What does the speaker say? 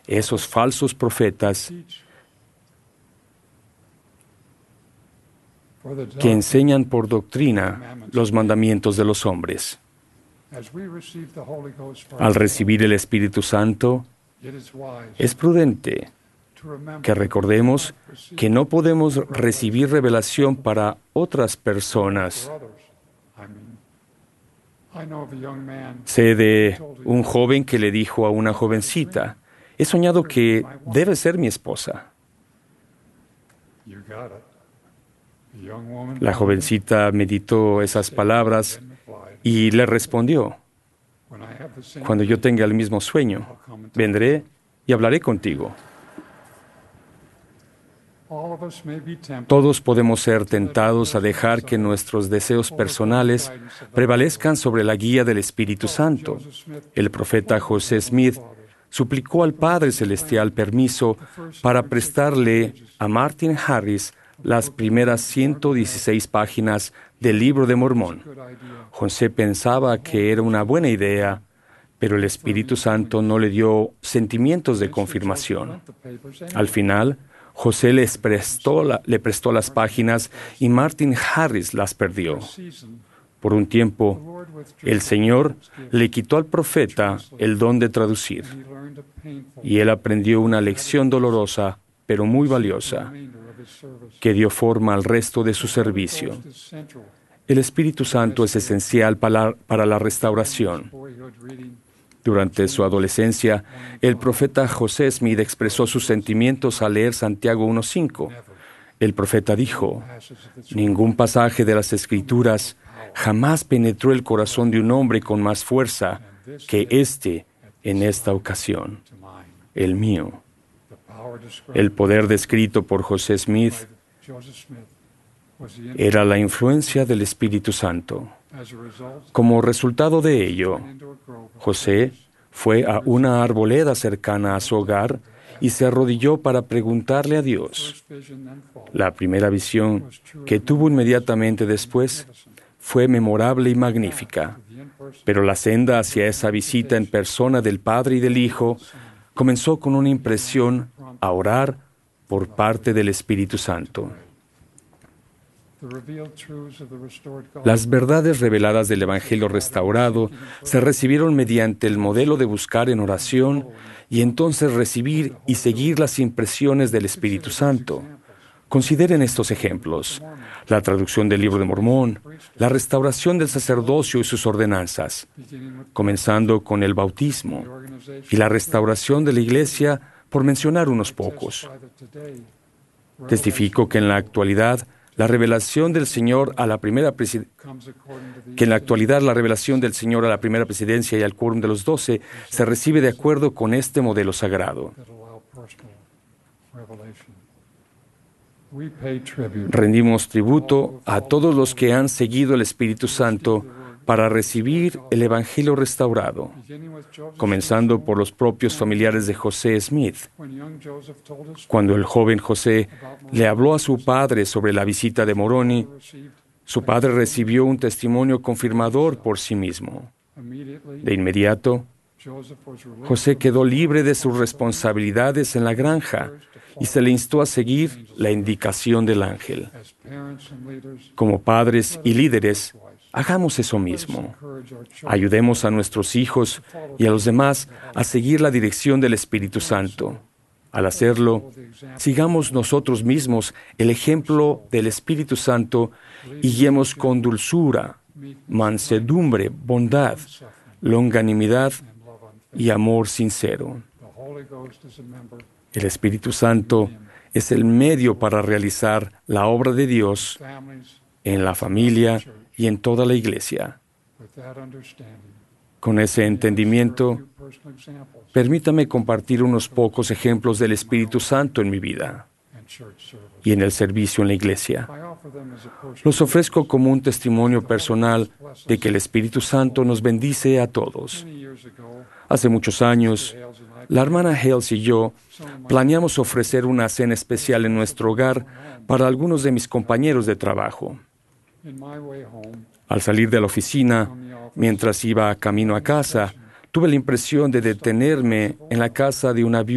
esos falsos profetas que enseñan por doctrina los mandamientos de los hombres. Al recibir el Espíritu Santo, es prudente que recordemos que no podemos recibir revelación para otras personas. Sé de un joven que le dijo a una jovencita: he soñado que debe ser mi esposa. La jovencita meditó esas palabras y le respondió: cuando yo tenga el mismo sueño, vendré y hablaré contigo. Todos podemos ser tentados a dejar que nuestros deseos personales prevalezcan sobre la guía del Espíritu Santo. El profeta José Smith suplicó al Padre Celestial permiso para prestarle a Martin Harris las primeras 116 páginas del Libro de Mormón. José pensaba que era una buena idea, pero el Espíritu Santo no le dio sentimientos de confirmación. Al final, José le prestó las páginas y Martin Harris las perdió. Por un tiempo, el Señor le quitó al profeta el don de traducir, y él aprendió una lección dolorosa, pero muy valiosa, que dio forma al resto de su servicio. El Espíritu Santo es esencial para la restauración. Durante su adolescencia, el profeta José Smith expresó sus sentimientos al leer Santiago 1:5. El profeta dijo: ningún pasaje de las Escrituras jamás penetró el corazón de un hombre con más fuerza que este en esta ocasión, el mío. El poder descrito por José Smith era la influencia del Espíritu Santo. Como resultado de ello, José fue a una arboleda cercana a su hogar y se arrodilló para preguntarle a Dios. La primera visión que tuvo inmediatamente después fue memorable y magnífica, pero la senda hacia esa visita en persona del Padre y del Hijo comenzó con una impresión a orar por parte del Espíritu Santo. Las verdades reveladas del Evangelio restaurado se recibieron mediante el modelo de buscar en oración y entonces recibir y seguir las impresiones del Espíritu Santo. Consideren estos ejemplos: la traducción del Libro de Mormón, la restauración del sacerdocio y sus ordenanzas, comenzando con el bautismo, y la restauración de la Iglesia, por mencionar unos pocos. Testifico que en la actualidad la revelación del Señor a la primera presidencia y al quórum de los 12 se recibe de acuerdo con este modelo sagrado. Rendimos tributo a todos los que han seguido el Espíritu Santo para recibir el Evangelio restaurado, comenzando por los propios familiares de José Smith. Cuando el joven José le habló a su padre sobre la visita de Moroni, su padre recibió un testimonio confirmador por sí mismo. De inmediato, José quedó libre de sus responsabilidades en la granja y se le instó a seguir la indicación del ángel. Como padres y líderes, hagamos eso mismo. Ayudemos a nuestros hijos y a los demás a seguir la dirección del Espíritu Santo. Al hacerlo, sigamos nosotros mismos el ejemplo del Espíritu Santo y guiemos con dulzura, mansedumbre, bondad, longanimidad y amor sincero. El Espíritu Santo es el medio para realizar la obra de Dios en la familia y en toda la Iglesia. Con ese entendimiento, permítame compartir unos pocos ejemplos del Espíritu Santo en mi vida y en el servicio en la Iglesia. Los ofrezco como un testimonio personal de que el Espíritu Santo nos bendice a todos. Hace muchos años, la hermana Hales y yo planeamos ofrecer una cena especial en nuestro hogar para algunos de mis compañeros de trabajo. Al salir de la oficina, mientras iba camino a casa, tuve la impresión de detenerme en la casa de una viuda